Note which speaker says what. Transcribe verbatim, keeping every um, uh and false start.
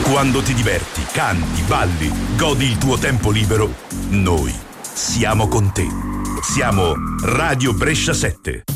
Speaker 1: Quando ti diverti, canti, balli, godi il tuo tempo libero, noi siamo con te. Siamo Radio Brescia sette.